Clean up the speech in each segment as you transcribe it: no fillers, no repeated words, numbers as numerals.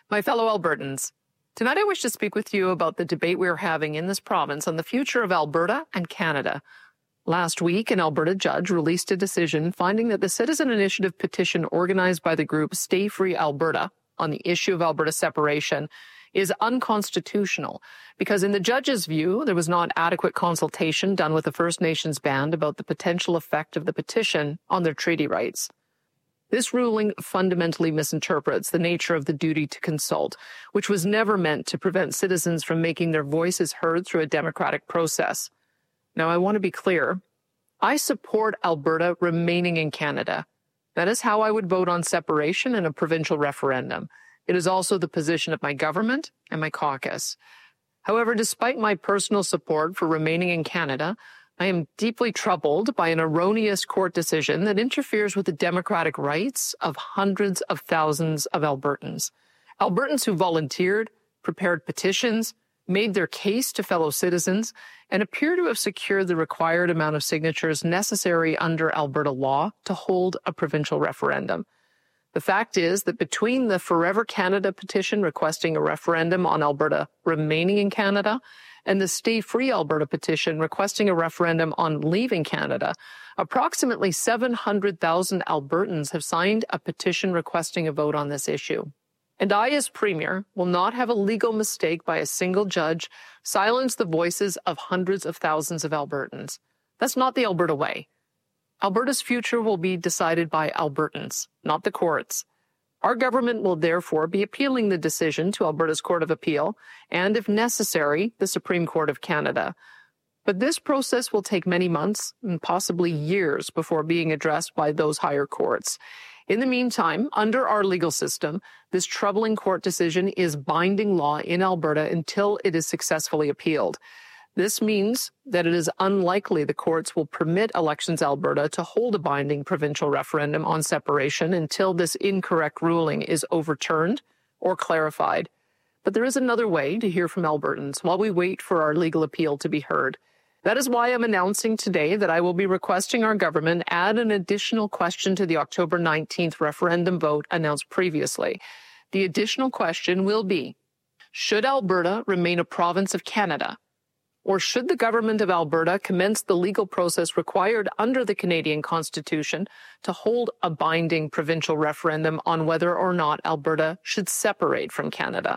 My fellow Albertans, tonight I wish to speak with you about the debate we are having in this province on the future of Alberta and Canada. Last week, an Alberta judge released a decision finding that the citizen initiative petition organized by the group Stay Free Alberta on the issue of Alberta separation is unconstitutional because, in the judge's view, there was not adequate consultation done with the First Nations band about the potential effect of the petition on their treaty rights. This ruling fundamentally misinterprets the nature of the duty to consult, which was never meant to prevent citizens from making their voices heard through a democratic process. Now, I want to be clear. I support Alberta remaining in Canada. That is how I would vote on separation in a provincial referendum. It is also the position of my government and my caucus. However, despite my personal support for remaining in Canada, I am deeply troubled by an erroneous court decision that interferes with the democratic rights of hundreds of thousands of Albertans. Albertans who volunteered, prepared petitions, made their case to fellow citizens, and appear to have secured the required amount of signatures necessary under Alberta law to hold a provincial referendum. The fact is that between the Forever Canada petition requesting a referendum on Alberta remaining in Canada and the Stay Free Alberta petition requesting a referendum on leaving Canada, approximately 700,000 Albertans have signed a petition requesting a vote on this issue. And I, as Premier, will not have a legal mistake by a single judge silence the voices of hundreds of thousands of Albertans. That's not the Alberta way. Alberta's future will be decided by Albertans, not the courts. Our government will therefore be appealing the decision to Alberta's Court of Appeal and, if necessary, the Supreme Court of Canada. But this process will take many months and possibly years before being addressed by those higher courts. In the meantime, under our legal system, this troubling court decision is binding law in Alberta until it is successfully appealed. This means that it is unlikely the courts will permit Elections Alberta to hold a binding provincial referendum on separation until this incorrect ruling is overturned or clarified. But there is another way to hear from Albertans while we wait for our legal appeal to be heard. That is why I'm announcing today that I will be requesting our government add an additional question to the October 19th referendum vote announced previously. The additional question will be, should Alberta remain a province of Canada? Or should the government of Alberta commence the legal process required under the Canadian Constitution to hold a binding provincial referendum on whether or not Alberta should separate from Canada?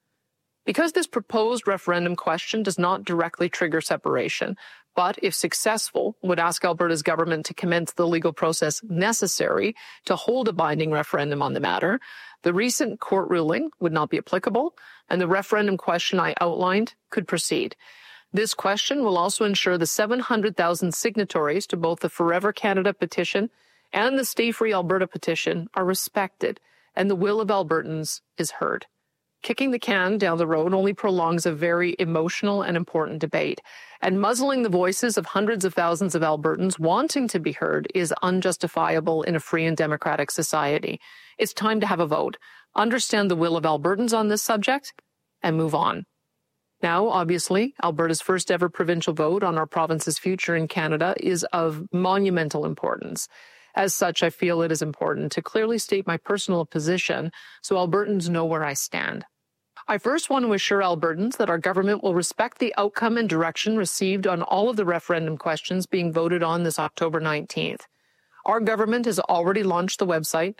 Because this proposed referendum question does not directly trigger separation, but if successful, would ask Alberta's government to commence the legal process necessary to hold a binding referendum on the matter, the recent court ruling would not be applicable, and the referendum question I outlined could proceed. This question will also ensure the 700,000 signatories to both the Forever Canada petition and the Stay Free Alberta petition are respected, and the will of Albertans is heard. Kicking the can down the road only prolongs a very emotional and important debate, and muzzling the voices of hundreds of thousands of Albertans wanting to be heard is unjustifiable in a free and democratic society. It's time to have a vote, understand the will of Albertans on this subject, and move on. Now, obviously, Alberta's first ever provincial vote on our province's future in Canada is of monumental importance. As such, I feel it is important to clearly state my personal position so Albertans know where I stand. I first want to assure Albertans that our government will respect the outcome and direction received on all of the referendum questions being voted on this October 19th. Our government has already launched the website,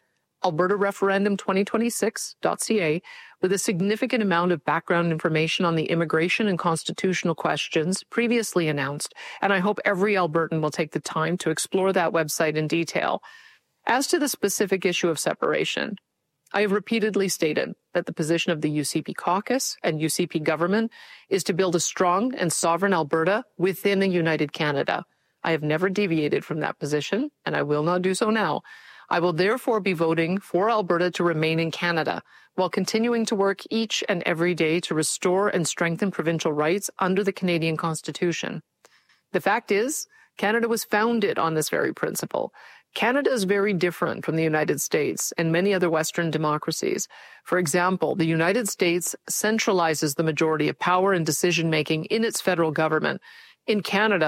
albertareferendum2026.ca, with a significant amount of background information on the immigration and constitutional questions previously announced, and I hope every Albertan will take the time to explore that website in detail. As to the specific issue of separation, I have repeatedly stated that the position of the UCP caucus and UCP government is to build a strong and sovereign Alberta within a united Canada. I have never deviated from that position, and I will not do so now. I will therefore be voting for Alberta to remain in Canada, while continuing to work each and every day to restore and strengthen provincial rights under the Canadian Constitution. The fact is, Canada was founded on this very principle. Canada is very different from the United States and many other Western democracies. For example, the United States centralizes the majority of power and decision-making in its federal government. In Canada,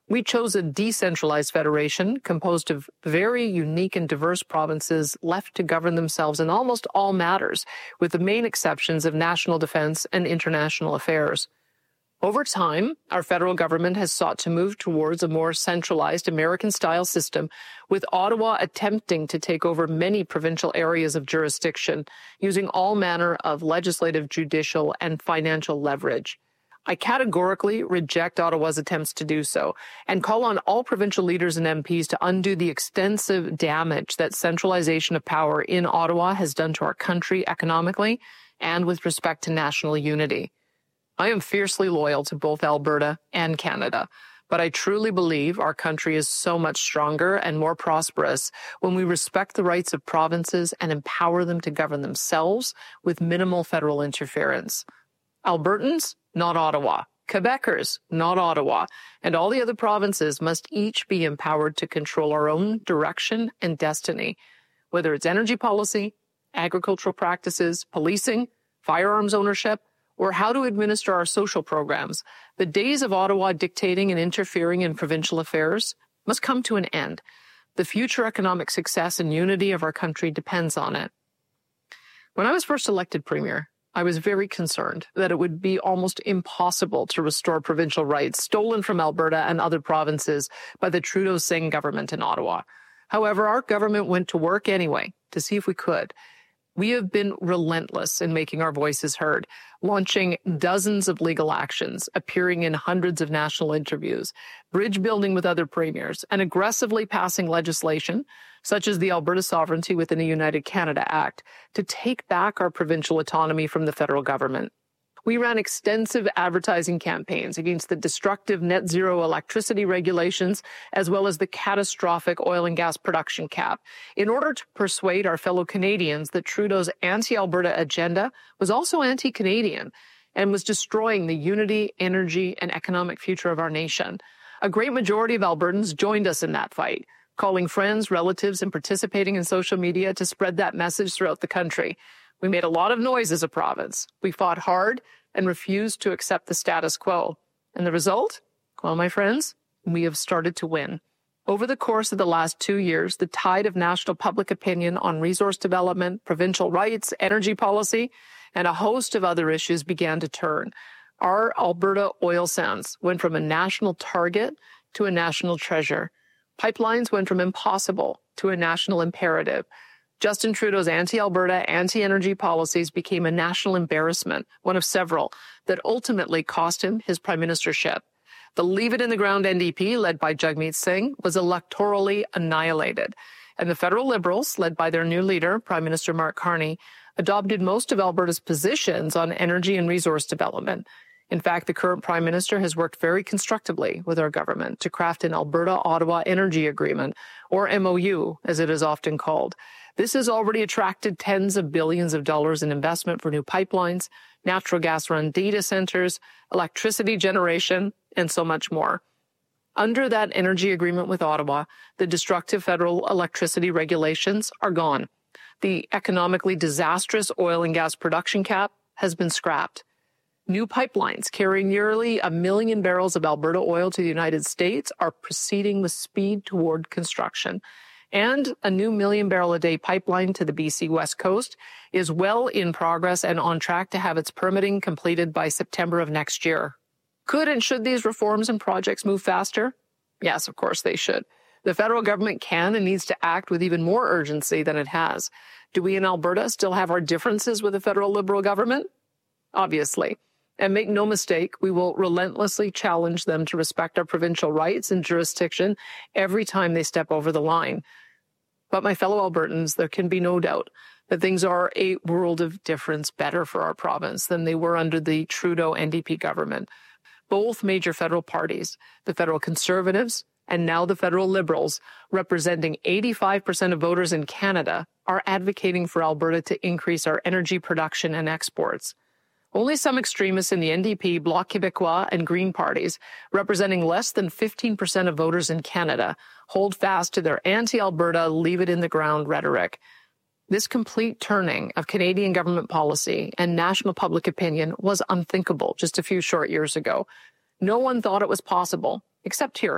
We chose a decentralized federation composed of very unique and diverse provinces left to govern themselves in almost all matters, with the main exceptions of national defense and international affairs. Over time, our federal government has sought to move towards a more centralized American-style system, with Ottawa attempting to take over many provincial areas of jurisdiction, using all manner of legislative, judicial, and financial leverage. I categorically reject Ottawa's attempts to do so and call on all provincial leaders and MPs to undo the extensive damage that centralization of power in Ottawa has done to our country economically and with respect to national unity. I am fiercely loyal to both Alberta and Canada, but I truly believe our country is so much stronger and more prosperous when we respect the rights of provinces and empower them to govern themselves with minimal federal interference. Albertans, not Ottawa. Quebecers, not Ottawa. And all the other provinces must each be empowered to control our own direction and destiny, whether it's energy policy, agricultural practices, policing, firearms ownership, or how to administer our social programs. The days of Ottawa dictating and interfering in provincial affairs must come to an end. The future economic success and unity of our country depends on it. When I was first elected Premier, I was very concerned that it would be almost impossible to restore provincial rights stolen from Alberta and other provinces by the Trudeau-Singh government in Ottawa. However, our government went to work anyway to see if we could. We have been relentless in making our voices heard, launching dozens of legal actions, appearing in hundreds of national interviews, bridge building with other premiers, and aggressively passing legislation, such as the Alberta Sovereignty within a United Canada Act, to take back our provincial autonomy from the federal government. We ran extensive advertising campaigns against the destructive net zero electricity regulations, as well as the catastrophic oil and gas production cap, in order to persuade our fellow Canadians that Trudeau's anti-Alberta agenda was also anti-Canadian and was destroying the unity, energy, and economic future of our nation. A great majority of Albertans joined us in that fight, calling friends, relatives, and participating in social media to spread that message throughout the country. We made a lot of noise as a province. We fought hard and refused to accept the status quo. And the result? Well, my friends, we have started to win. Over the course of the last 2 years, the tide of national public opinion on resource development, provincial rights, energy policy, and a host of other issues began to turn. Our Alberta oil sands went from a national target to a national treasure. Pipelines went from impossible to a national imperative. Justin Trudeau's anti-Alberta, anti-energy policies became a national embarrassment, one of several, that ultimately cost him his prime ministership. The Leave It in the Ground NDP, led by Jagmeet Singh, was electorally annihilated. And the federal Liberals, led by their new leader, Prime Minister Mark Carney, adopted most of Alberta's positions on energy and resource development. In fact, the current Prime Minister has worked very constructively with our government to craft an Alberta-Ottawa Energy Agreement, or MOU, as it is often called. This has already attracted tens of billions of dollars in investment for new pipelines, natural gas-run data centers, electricity generation, and so much more. Under that energy agreement with Ottawa, the destructive federal electricity regulations are gone. The economically disastrous oil and gas production cap has been scrapped. New pipelines carrying nearly 1 million barrels of Alberta oil to the United States are proceeding with speed toward construction. And a new 1 million barrel a day pipeline to the BC West Coast is well in progress and on track to have its permitting completed by September of next year. Could and should these reforms and projects move faster? Yes, of course they should. The federal government can and needs to act with even more urgency than it has. Do we in Alberta still have our differences with the federal Liberal government? Obviously. And make no mistake, we will relentlessly challenge them to respect our provincial rights and jurisdiction every time they step over the line. But my fellow Albertans, there can be no doubt that things are a world of difference better for our province than they were under the Trudeau NDP government. Both major federal parties, the federal Conservatives and now the federal Liberals, representing 85% of voters in Canada, are advocating for Alberta to increase our energy production and exports. Only some extremists in the NDP, Bloc Québécois, and Green parties, representing less than 15% of voters in Canada, hold fast to their anti-Alberta, leave-it-in-the-ground rhetoric. This complete turning of Canadian government policy and national public opinion was unthinkable just a few short years ago. No one thought it was possible, except here,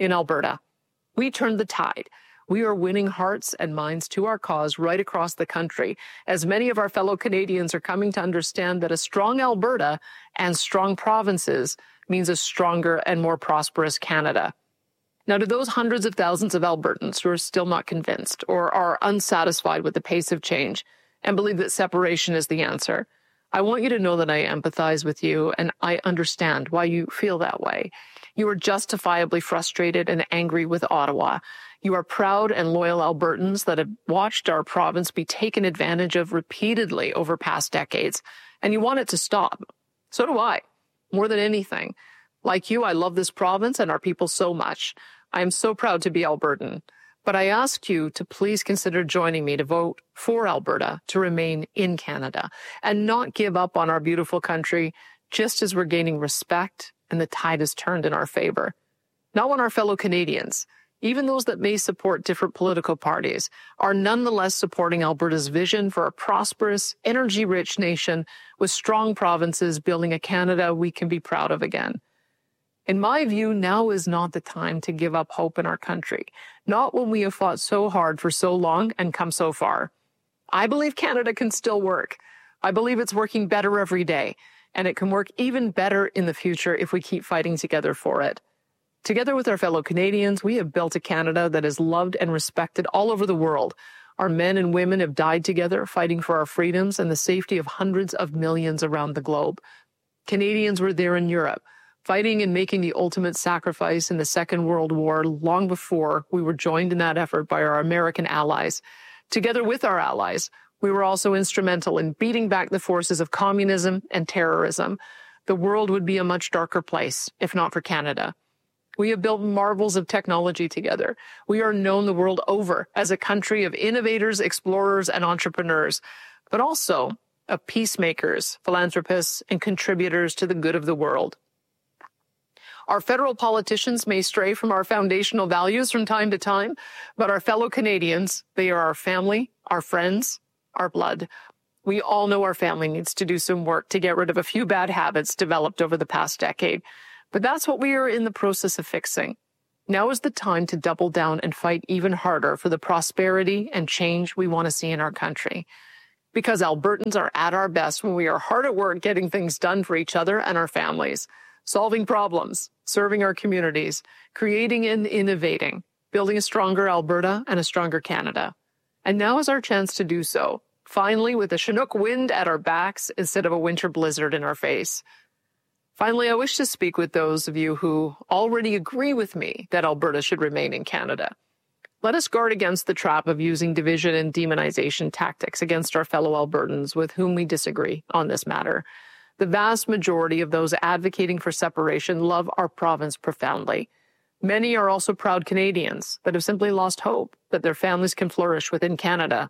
in Alberta. We turned the tide. We are winning hearts and minds to our cause right across the country, as many of our fellow Canadians are coming to understand that a strong Alberta and strong provinces means a stronger and more prosperous Canada. Now, to those hundreds of thousands of Albertans who are still not convinced or are unsatisfied with the pace of change and believe that separation is the answer, I want you to know that I empathize with you and I understand why you feel that way. You are justifiably frustrated and angry with Ottawa. You are proud and loyal Albertans that have watched our province be taken advantage of repeatedly over past decades, and you want it to stop. So do I, more than anything. Like you, I love this province and our people so much. I am so proud to be Albertan. But I ask you to please consider joining me to vote for Alberta to remain in Canada and not give up on our beautiful country just as we're gaining respect and the tide has turned in our favor. Not when our fellow Canadians, even those that may support different political parties, are nonetheless supporting Alberta's vision for a prosperous, energy-rich nation with strong provinces building a Canada we can be proud of again. In my view, now is not the time to give up hope in our country, not when we have fought so hard for so long and come so far. I believe Canada can still work. I believe it's working better every day, and it can work even better in the future if we keep fighting together for it. Together with our fellow Canadians, we have built a Canada that is loved and respected all over the world. Our men and women have died together fighting for our freedoms and the safety of hundreds of millions around the globe. Canadians were there in Europe, fighting and making the ultimate sacrifice in the Second World War long before we were joined in that effort by our American allies. Together with our allies, we were also instrumental in beating back the forces of communism and terrorism. The world would be a much darker place, if not for Canada. We have built marvels of technology together. We are known the world over as a country of innovators, explorers, and entrepreneurs, but also of peacemakers, philanthropists, and contributors to the good of the world. Our federal politicians may stray from our foundational values from time to time, but our fellow Canadians, they are our family, our friends, our blood. We all know our family needs to do some work to get rid of a few bad habits developed over the past decade, but that's what we are in the process of fixing. Now is the time to double down and fight even harder for the prosperity and change we want to see in our country. Because Albertans are at our best when we are hard at work getting things done for each other and our families, solving problems, serving our communities, creating and innovating, building a stronger Alberta and a stronger Canada. And now is our chance to do so, finally with a Chinook wind at our backs instead of a winter blizzard in our face. Finally, I wish to speak with those of you who already agree with me that Alberta should remain in Canada. Let us guard against the trap of using division and demonization tactics against our fellow Albertans with whom we disagree on this matter. The vast majority of those advocating for separation love our province profoundly. Many are also proud Canadians that have simply lost hope that their families can flourish within Canada.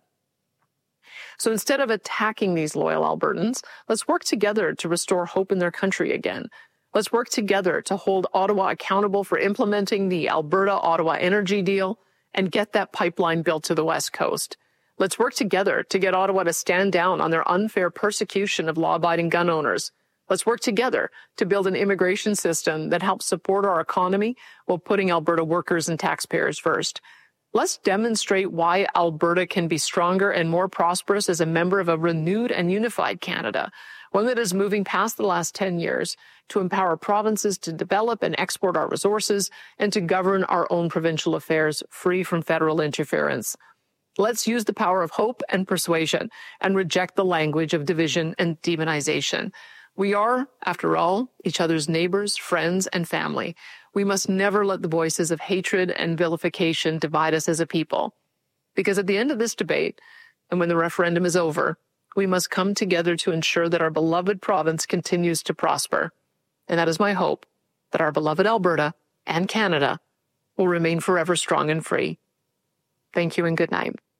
So instead of attacking these loyal Albertans, let's work together to restore hope in their country again. Let's work together to hold Ottawa accountable for implementing the Alberta-Ottawa energy deal and get that pipeline built to the West Coast. Let's work together to get Ottawa to stand down on their unfair persecution of law-abiding gun owners. Let's work together to build an immigration system that helps support our economy while putting Alberta workers and taxpayers first. Let's demonstrate why Alberta can be stronger and more prosperous as a member of a renewed and unified Canada, one that is moving past the last 10 years to empower provinces to develop and export our resources and to govern our own provincial affairs free from federal interference. Let's use the power of hope and persuasion and reject the language of division and demonization. We are, after all, each other's neighbors, friends, and family. We must never let the voices of hatred and vilification divide us as a people. Because at the end of this debate, and when the referendum is over, we must come together to ensure that our beloved province continues to prosper. And that is my hope, that our beloved Alberta and Canada will remain forever strong and free. Thank you and good night.